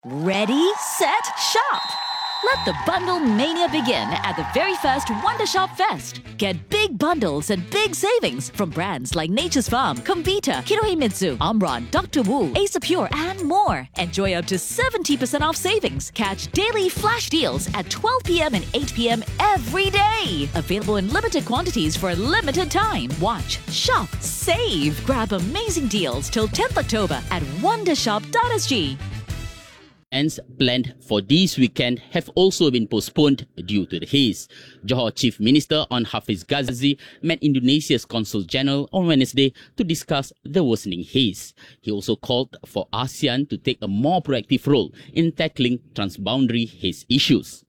Ready, set, shop! Let the bundle mania begin at the very first Wonder Shop Fest. Get big bundles and big savings from brands like Nature's Farm, Comvita, Kinohimitsu, Omron, Dr. Wu, Ace Pure, and more. Enjoy up to 70% off savings. Catch daily flash deals at 12 p.m. and 8 p.m. every day. Available in limited quantities for a limited time. Watch, shop, save. Grab amazing deals till 10th October at wondershop.sg. Events planned for this weekend have also been postponed due to the haze. Johor Chief Minister Onn Hafiz Ghazi met Indonesia's Consul General on Wednesday to discuss the worsening haze. He also called for ASEAN to take a more proactive role in tackling transboundary haze issues.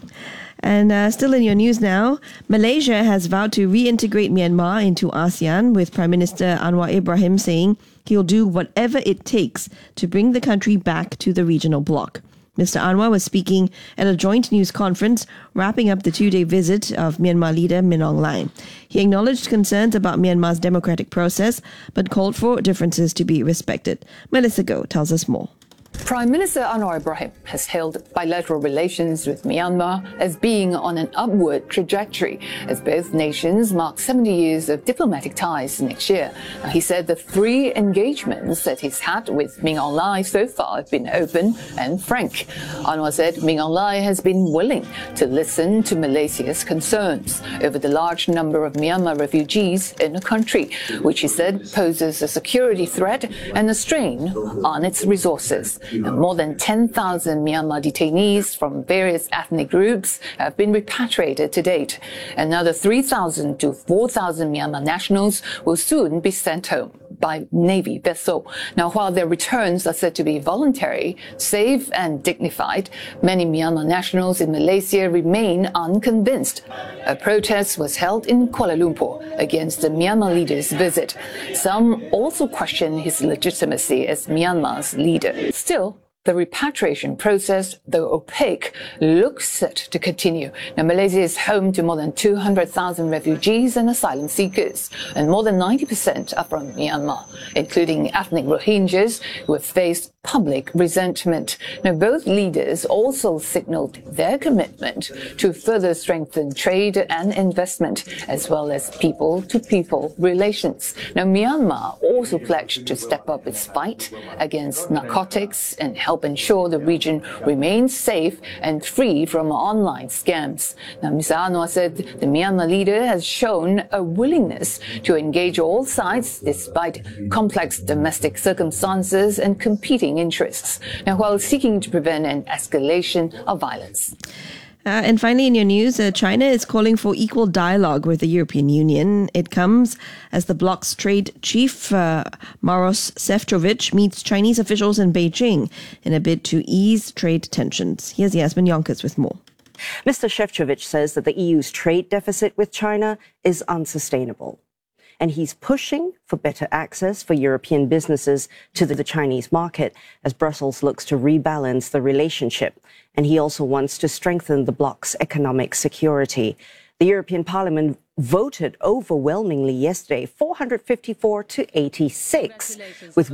And still in your news now, Malaysia has vowed to reintegrate Myanmar into ASEAN, with Prime Minister Anwar Ibrahim saying he'll do whatever it takes to bring the country back to the regional bloc. Mr. Anwar was speaking at a joint news conference wrapping up the two-day visit of Myanmar leader Min Aung Hlaing. He acknowledged concerns about Myanmar's democratic process, but called for differences to be respected. Melissa Goh tells us more. Prime Minister Anwar Ibrahim has hailed bilateral relations with Myanmar as being on an upward trajectory as both nations mark 70 years of diplomatic ties next year. He said the three engagements that he's had with Min Aung Hlaing so far have been open and frank. Anwar said Min Aung Hlaing has been willing to listen to Malaysia's concerns over the large number of Myanmar refugees in the country, which he said poses a security threat and a strain on its resources. More than 10,000 Myanmar detainees from various ethnic groups have been repatriated to date. Another 3,000 to 4,000 Myanmar nationals will soon be sent home by Navy vessel. Now, while their returns are said to be voluntary, safe and dignified, many Myanmar nationals in Malaysia remain unconvinced. A protest was held in Kuala Lumpur against the Myanmar leader's visit. Some also question his legitimacy as Myanmar's leader. Still, the repatriation process, though opaque, looks set to continue. Now, Malaysia is home to more than 200,000 refugees and asylum seekers, and more than 90% are from Myanmar, including ethnic Rohingyas who have faced public resentment. Now, both leaders also signaled their commitment to further strengthen trade and investment, as well as people-to-people relations. Now, Myanmar also pledged to step up its fight against narcotics and help ensure the region remains safe and free from online scams. Now, Mr. Anwar said the Myanmar leader has shown a willingness to engage all sides despite complex domestic circumstances and competing interests, now while seeking to prevent an escalation of violence. And finally, in your news, China is calling for equal dialogue with the European Union. It comes as the bloc's trade chief, Maros Šefčovič, meets Chinese officials in Beijing in a bid to ease trade tensions. Here's Yasmin Yonkers with more. Mr. Šefčovič says that the EU's trade deficit with China is unsustainable. And he's pushing for better access for European businesses to the Chinese market as Brussels looks to rebalance the relationship. And he also wants to strengthen the bloc's economic security. The European Parliament voted overwhelmingly yesterday, 454 to 86, with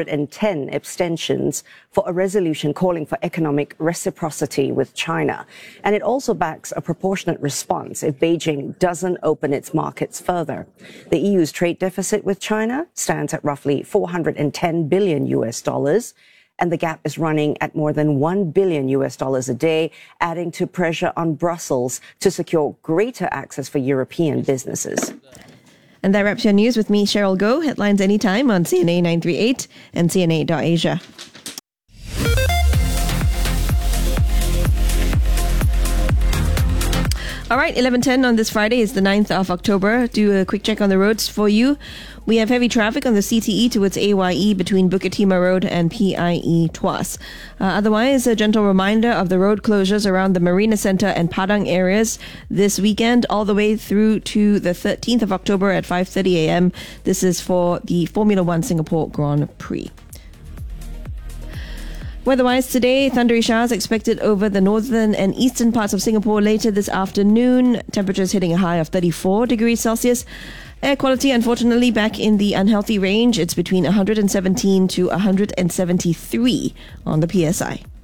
110 abstentions for a resolution calling for economic reciprocity with China. And it also backs a proportionate response if Beijing doesn't open its markets further. The EU's trade deficit with China stands at roughly $410 billion US dollars. And the gap is running at more than $1 billion US dollars a day, adding to pressure on Brussels to secure greater access for European businesses. And that wraps your news with me, Cheryl Goh. Headlines anytime on CNA 938 and CNA.Asia. All right, 11:10 on this Friday is the 9th of October. Do a quick check on the roads for you. We have heavy traffic on the CTE towards AYE between Bukit Timah Road and PIE Tuas. Otherwise, a gentle reminder of the road closures around the Marina Centre and Padang areas this weekend, all the way through to the 13th of October at 5:30 a.m. This is for the Formula One Singapore Grand Prix. Weather-wise today, thundery showers expected over the northern and eastern parts of Singapore later this afternoon. Temperatures hitting a high of 34 degrees Celsius. Air quality, unfortunately, back in the unhealthy range. It's between 117 to 173 on the PSI.